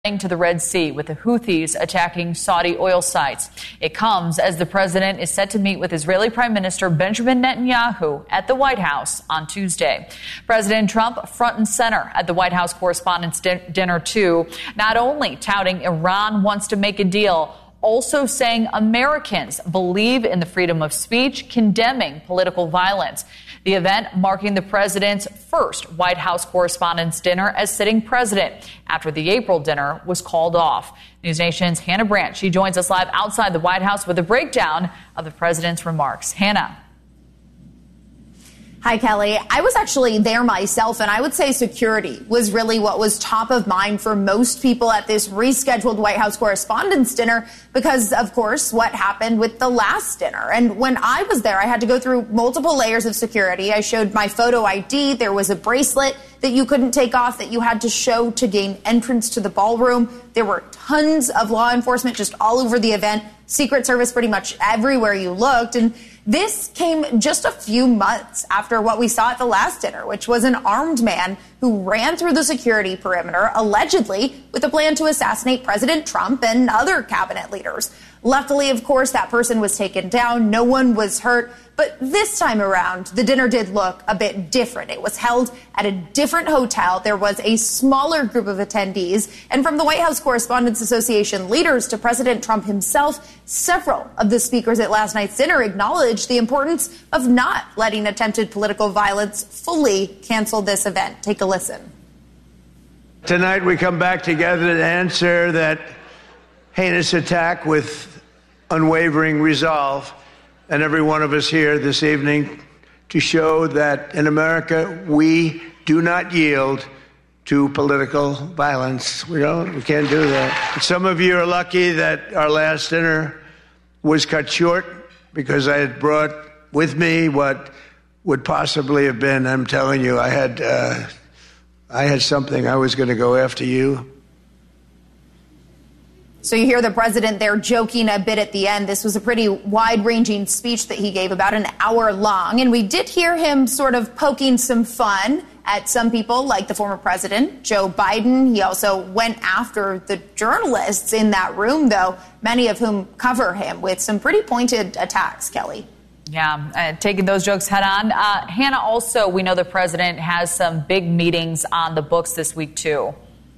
to the Red Sea with the Houthis attacking Saudi oil sites. It comes as the president is set to meet with Israeli Prime Minister Benjamin Netanyahu at the White House on Tuesday. President Trump front and center at the White House Correspondents' Dinner, too, not only touting Iran wants to make a deal, also saying Americans believe in the freedom of speech, condemning political violence. The event marking the president's first White House Correspondents' Dinner as sitting president after the April dinner was called off. News Nation's Hannah Brandt, she joins us live outside the White House with a breakdown of the president's remarks. Hannah. Hi, Kelly. I was actually there myself, and I would say security was really what was top of mind for most people at this rescheduled White House Correspondents' Dinner because, of course, what happened with the last dinner. And when I was there, I had to go through multiple layers of security. I showed my photo ID. There was a bracelet that you couldn't take off that you had to show to gain entrance to the ballroom. There were tons of law enforcement just all over the event, Secret Service pretty much everywhere you looked. And this came just a few months after what we saw at the last dinner, which was an armed man who ran through the security perimeter, allegedly with a plan to assassinate President Trump and other cabinet leaders. Luckily, of course, that person was taken down. No one was hurt. But this time around, the dinner did look a bit different. It was held at a different hotel. There was a smaller group of attendees. And from the White House Correspondents Association leaders to President Trump himself, several of the speakers at last night's dinner acknowledged the importance of not letting attempted political violence fully cancel this event. Take a listen. Tonight we come back together to answer that heinous attack with unwavering resolve. And every one of us here this evening to show that in America, we do not yield to political violence. We can't do that. Some of you are lucky that our last dinner was cut short because I had brought with me what would possibly have been, I'm telling you, I had something. I was going to go after you. So you hear the president there joking a bit at the end. This was a pretty wide-ranging speech that he gave, about an hour long. And we did hear him sort of poking some fun at some people, like the former president, Joe Biden. He also went after the journalists in that room, though, many of whom cover him with some pretty pointed attacks, Kelly. Yeah, taking those jokes head on. Hannah, also, we know the president has some big meetings on the books this week, too.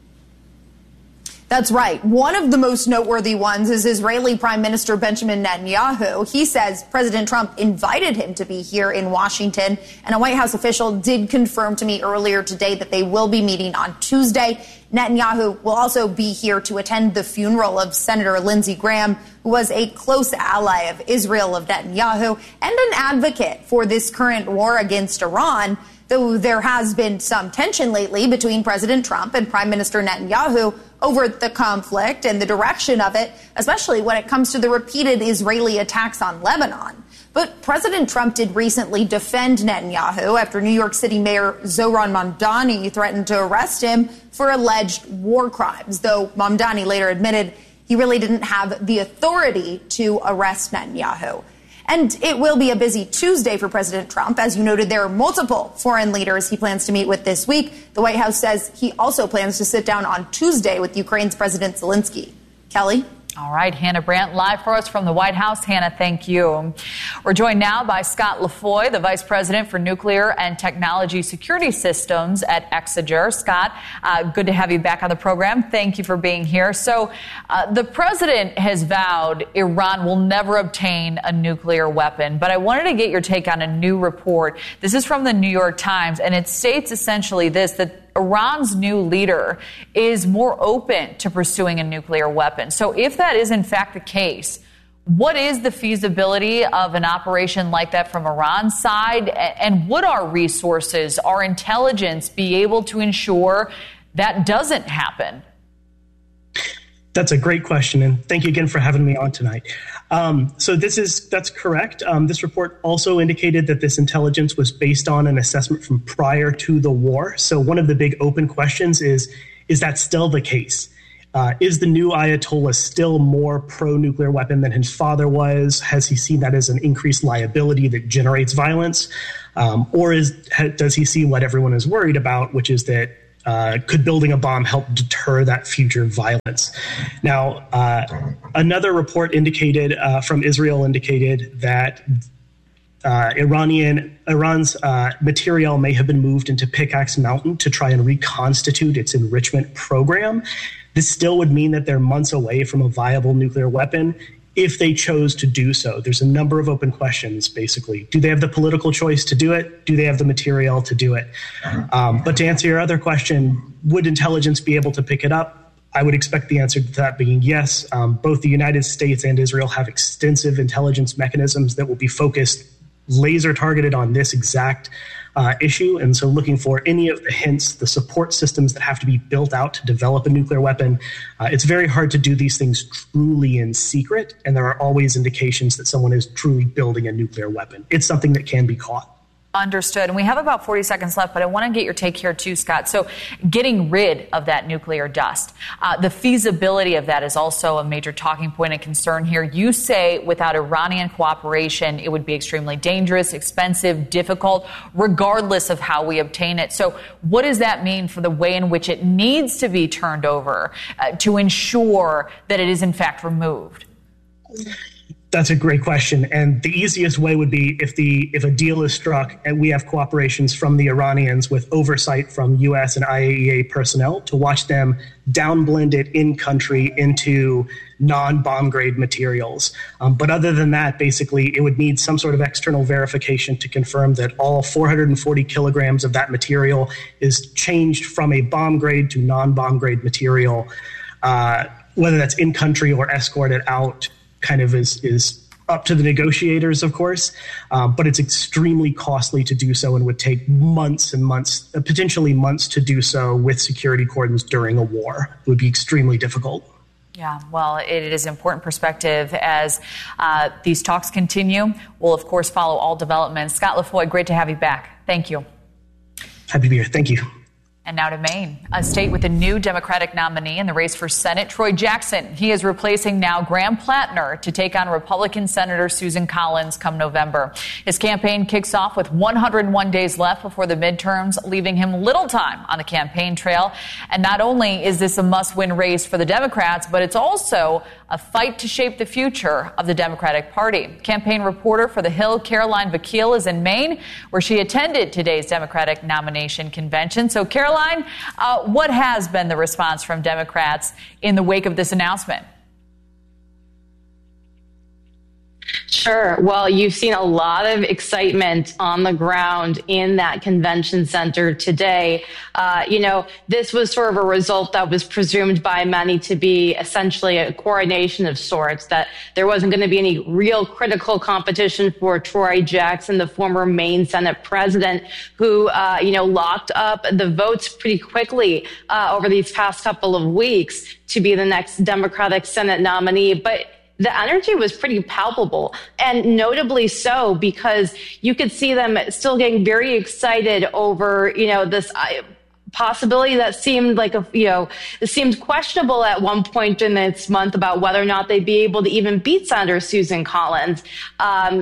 That's right. One of the most noteworthy ones is Israeli Prime Minister Benjamin Netanyahu. He says President Trump invited him to be here in Washington, and a White House official did confirm to me earlier today that they will be meeting on Tuesday. Netanyahu will also be here to attend the funeral of Senator Lindsey Graham, who was a close ally of Israel, of Netanyahu, and an advocate for this current war against Iran. Though there has been some tension lately between President Trump and Prime Minister Netanyahu over the conflict and the direction of it, especially when it comes to the repeated Israeli attacks on Lebanon. But President Trump did recently defend Netanyahu after New York City Mayor Zohran Mamdani threatened to arrest him for alleged war crimes, though Mamdani later admitted he really didn't have the authority to arrest Netanyahu. And it will be a busy Tuesday for President Trump. As you noted, there are multiple foreign leaders he plans to meet with this week. The White House says he also plans to sit down on Tuesday with Ukraine's President Zelensky. Kelly? All right, Hannah Brandt, live for us from the White House. Hannah, thank you. We're joined now by Scott LaFoy, the Vice President for Nuclear and Technology Security Systems at Exeger. Scott, good to have you back on the program. Thank you for being here. So the president has vowed Iran will never obtain a nuclear weapon, but I wanted to get your take on a new report. This is from the New York Times, and it states essentially this, that Iran's new leader is more open to pursuing a nuclear weapon. So if that is in fact the case, what is the feasibility of an operation like that from Iran's side? And would our resources, our intelligence be able to ensure that doesn't happen? That's a great question, and thank you again for having me on tonight. That's correct. This report also indicated that this intelligence was based on an assessment from prior to the war. So one of the big open questions is that still the case? Is the new Ayatollah still more pro-nuclear weapon than his father was? Has he seen that as an increased liability that generates violence? Or does he see what everyone is worried about, which is that could building a bomb help deter that future violence? Now, another report from Israel indicated that Iran's material may have been moved into Pickaxe Mountain to try and reconstitute its enrichment program. This still would mean that they're months away from a viable nuclear weapon if they chose to do so. There's a number of open questions, basically. Do they have the political choice to do it? Do they have the material to do it? But to answer your other question, would intelligence be able to pick it up? I would expect the answer to that being yes. Both the United States and Israel have extensive intelligence mechanisms that will be focused, laser targeted on this exact issue. And so looking for any of the hints, the support systems that have to be built out to develop a nuclear weapon. It's very hard to do these things truly in secret. And there are always indications that someone is truly building a nuclear weapon. It's something that can be caught. Understood. And we have about 40 seconds left, but I want to get your take here too, Scott. So getting rid of that nuclear dust, the feasibility of that is also a major talking point and concern here. You say without Iranian cooperation, it would be extremely dangerous, expensive, difficult, regardless of how we obtain it. So what does that mean for the way in which it needs to be turned over to ensure that it is in fact removed? That's a great question. And the easiest way would be if a deal is struck and we have cooperations from the Iranians with oversight from U.S. and IAEA personnel to watch them downblend it in country into non-bomb grade materials. But other than that, basically, it would need some sort of external verification to confirm that all 440 kilograms of that material is changed from a bomb grade to non-bomb grade material, whether that's in country or escorted out. Kind of is up to the negotiators, of course, but it's extremely costly to do so and would take months and months, potentially months to do so with security cordons during a war. It would be extremely difficult. Yeah, well, it is important perspective as these talks continue. We'll, of course, follow all developments. Scott LaFoy, great to have you back. Thank you. Happy to be here. Thank you. And now to Maine, a state with a new Democratic nominee in the race for Senate, Troy Jackson. He is replacing now Graham Plattner to take on Republican Senator Susan Collins come November. His campaign kicks off with 101 days left before the midterms, leaving him little time on the campaign trail. And not only is this a must-win race for the Democrats, but it's also a fight to shape the future of the Democratic Party. Campaign reporter for The Hill, Caroline Vakil, is in Maine, where she attended today's Democratic nomination convention. So, Caroline, what has been the response from Democrats in the wake of this announcement? Sure. Well, you've seen a lot of excitement on the ground in that convention center today. This was sort of a result that was presumed by many to be essentially a coronation of sorts, that there wasn't going to be any real critical competition for Troy Jackson, the former Maine Senate president, who, locked up the votes pretty quickly over these past couple of weeks to be the next Democratic Senate nominee. But the energy was pretty palpable, and notably so because you could see them still getting very excited over, this possibility that seemed like it seemed questionable at one point in this month about whether or not they'd be able to even beat Senator Susan Collins. All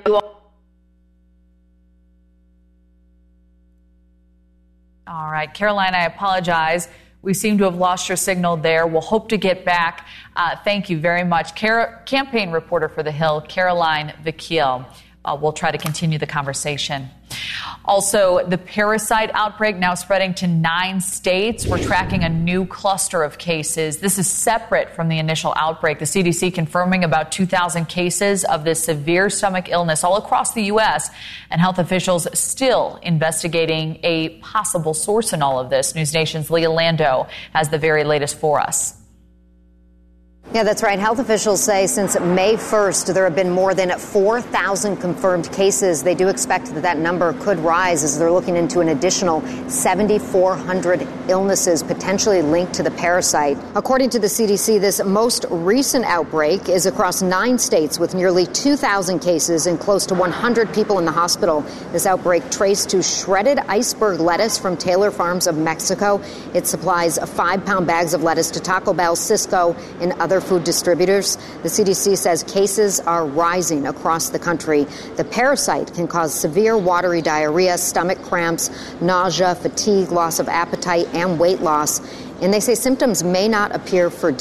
right, Caroline, I apologize. We seem to have lost your signal there. We'll hope to get back. Thank you very much. Campaign reporter for The Hill, Caroline Vakil. We'll try to continue the conversation. Also, the parasite outbreak now spreading to 9 states. We're tracking a new cluster of cases. This is separate from the initial outbreak. The CDC confirming about 2,000 cases of this severe stomach illness all across the U.S. and health officials still investigating a possible source in all of this. News Nation's Leah Lando has the very latest for us. Yeah, that's right. Health officials say since May 1st, there have been more than 4,000 confirmed cases. They do expect that number could rise as they're looking into an additional 7,400 illnesses potentially linked to the parasite. According to the CDC, this most recent outbreak is across 9 states with nearly 2,000 cases and close to 100 people in the hospital. This outbreak traced to shredded iceberg lettuce from Taylor Farms of Mexico. It supplies 5-pound bags of lettuce to Taco Bell, Sysco, and other other food distributors. The CDC says cases are rising across the country. The parasite can cause severe watery diarrhea, stomach cramps, nausea, fatigue, loss of appetite, and weight loss. And they say symptoms may not appear for